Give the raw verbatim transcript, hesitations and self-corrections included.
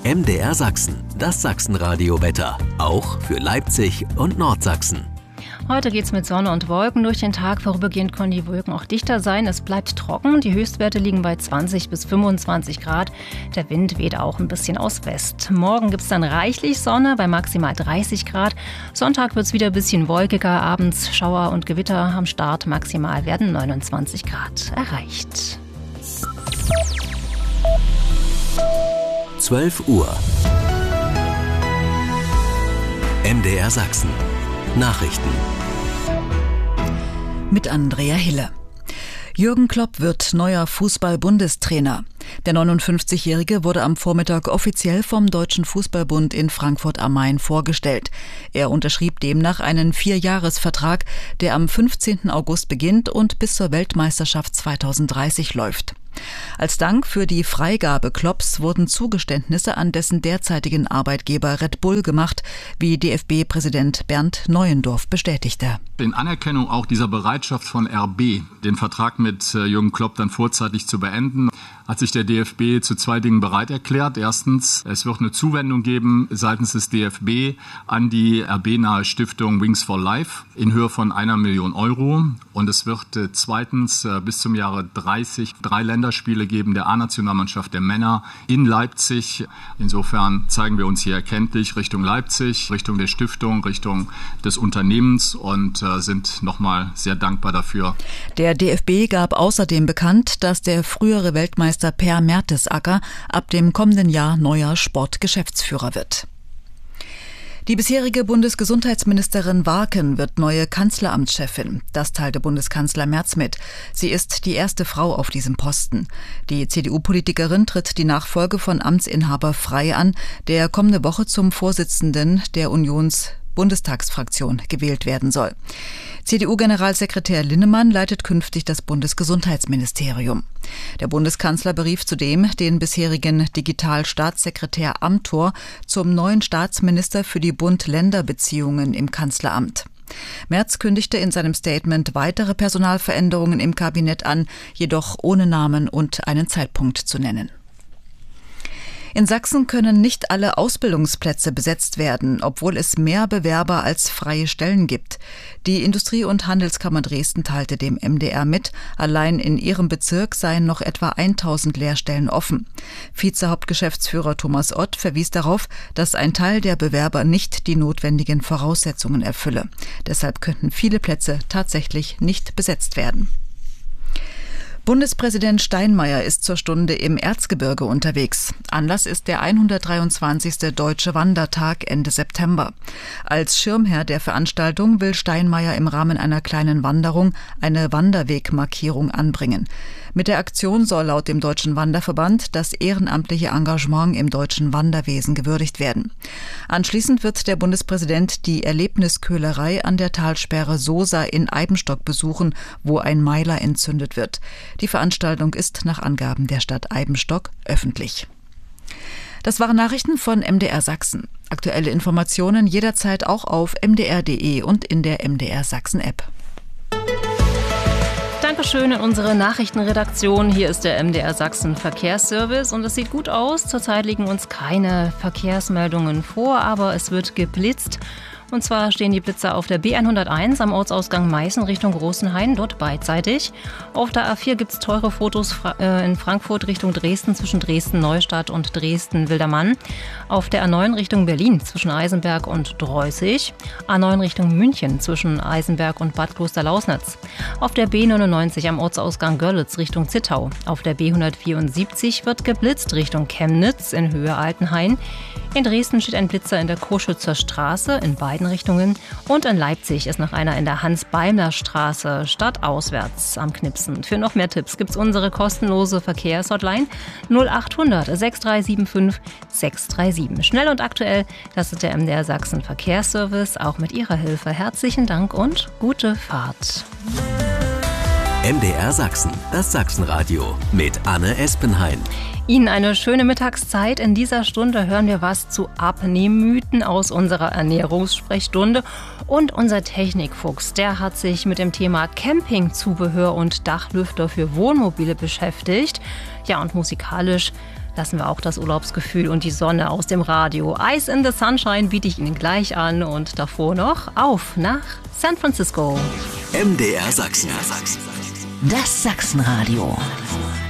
M D R Sachsen, das Sachsenradio-Wetter, auch für Leipzig und Nordsachsen. Heute geht's mit Sonne und Wolken durch den Tag. Vorübergehend können die Wolken auch dichter sein. Es bleibt trocken. Die Höchstwerte liegen bei zwanzig bis fünfundzwanzig Grad. Der Wind weht auch ein bisschen aus West. Morgen gibt's dann reichlich Sonne bei maximal dreißig Grad. Sonntag wird's wieder ein bisschen wolkiger. Abends Schauer und Gewitter am Start. Maximal werden neunundzwanzig Grad erreicht. zwölf Uhr. M D R Sachsen. Nachrichten. Mit Andrea Hille. Jürgen Klopp wird neuer Fußball-Bundestrainer. Der neunundfünfzigjährige wurde am Vormittag offiziell vom Deutschen Fußballbund in Frankfurt am Main vorgestellt. Er unterschrieb demnach einen Vierjahresvertrag, der am fünfzehnten August beginnt und bis zur Weltmeisterschaft zweitausenddreißig läuft. Als Dank für die Freigabe Klopps wurden Zugeständnisse an dessen derzeitigen Arbeitgeber Red Bull gemacht, wie D F B-Präsident Bernd Neuendorf bestätigte. In Anerkennung auch dieser Bereitschaft von R B, den Vertrag mit Jürgen Klopp dann vorzeitig zu beenden, hat sich der D F B zu zwei Dingen bereit erklärt. Erstens, es wird eine Zuwendung geben seitens des D F B an die R B-nahe Stiftung Wings for Life in Höhe von einer Million Euro. Und es wird äh, zweitens äh, bis zum Jahre dreißig drei Länderspiele geben der A-Nationalmannschaft der Männer in Leipzig. Insofern zeigen wir uns hier erkenntlich Richtung Leipzig, Richtung der Stiftung, Richtung des Unternehmens und äh, sind nochmal sehr dankbar dafür. Der D F B gab außerdem bekannt, dass der frühere Weltmeister Per Mertesacker ab dem kommenden Jahr neuer Sportgeschäftsführer wird. Die bisherige Bundesgesundheitsministerin Warken wird neue Kanzleramtschefin. Das teilte Bundeskanzler Merz mit. Sie ist die erste Frau auf diesem Posten. Die C D U-Politikerin tritt die Nachfolge von Amtsinhaber Frey an, der kommende Woche zum Vorsitzenden der Unions Bundestagsfraktion gewählt werden soll. C D U-Generalsekretär Linnemann leitet künftig das Bundesgesundheitsministerium. Der Bundeskanzler berief zudem den bisherigen Digitalstaatssekretär Amthor zum neuen Staatsminister für die Bund-Länder-Beziehungen im Kanzleramt. Merz kündigte in seinem Statement weitere Personalveränderungen im Kabinett an, jedoch ohne Namen und einen Zeitpunkt zu nennen. In Sachsen können nicht alle Ausbildungsplätze besetzt werden, obwohl es mehr Bewerber als freie Stellen gibt. Die Industrie- und Handelskammer Dresden teilte dem M D R mit, allein in ihrem Bezirk seien noch etwa tausend Lehrstellen offen. Vizehauptgeschäftsführer Thomas Ott verwies darauf, dass ein Teil der Bewerber nicht die notwendigen Voraussetzungen erfülle. Deshalb könnten viele Plätze tatsächlich nicht besetzt werden. Bundespräsident Steinmeier ist zur Stunde im Erzgebirge unterwegs. Anlass ist der hundertdreiundzwanzigste Deutsche Wandertag Ende September. Als Schirmherr der Veranstaltung will Steinmeier im Rahmen einer kleinen Wanderung eine Wanderwegmarkierung anbringen. Mit der Aktion soll laut dem Deutschen Wanderverband das ehrenamtliche Engagement im deutschen Wanderwesen gewürdigt werden. Anschließend wird der Bundespräsident die Erlebnisköhlerei an der Talsperre Sosa in Eibenstock besuchen, wo ein Meiler entzündet wird. Die Veranstaltung ist nach Angaben der Stadt Eibenstock öffentlich. Das waren Nachrichten von M D R Sachsen. Aktuelle Informationen jederzeit auch auf m d r punkt d e und in der M D R Sachsen App. Dankeschön in unsere Nachrichtenredaktion. Hier ist der M D R Sachsen Verkehrsservice und es sieht gut aus. Zurzeit liegen uns keine Verkehrsmeldungen vor, aber es wird geblitzt. Und zwar stehen die Blitzer auf der B hunderteins am Ortsausgang Meißen Richtung Großenhain, dort beidseitig. Auf der A vier gibt es teure Fotos in Frankfurt Richtung Dresden zwischen Dresden-Neustadt und Dresden-Wildermann. Auf der A neun Richtung Berlin zwischen Eisenberg und Dreußig. A neun Richtung München zwischen Eisenberg und Bad Klosterlausnitz. Auf der B neunundneunzig am Ortsausgang Görlitz Richtung Zittau. Auf der B hundertvierundsiebzig wird geblitzt Richtung Chemnitz in Höhe Altenhain. In Dresden steht ein Blitzer in der Koschützer Straße in beiden Richtungen und in Leipzig ist noch einer in der Hans-Beimler-Straße stadtauswärts am Knipsen. Für noch mehr Tipps gibt's unsere kostenlose Verkehrshotline null achthundert sechs drei sieben fünf sechs drei sieben. Schnell und aktuell, das ist der M D R Sachsen Verkehrsservice, auch mit Ihrer Hilfe. Herzlichen Dank und gute Fahrt. M D R Sachsen, das Sachsenradio mit Anne Espenhain. Ihnen eine schöne Mittagszeit. In dieser Stunde hören wir was zu Abnehmmythen aus unserer Ernährungssprechstunde. Und unser Technikfuchs, der hat sich mit dem Thema Campingzubehör und Dachlüfter für Wohnmobile beschäftigt. Ja, und musikalisch lassen wir auch das Urlaubsgefühl und die Sonne aus dem Radio. Ice in the Sunshine biete ich Ihnen gleich an und davor noch auf nach San Francisco. M D R Sachsen. Das Sachsenradio.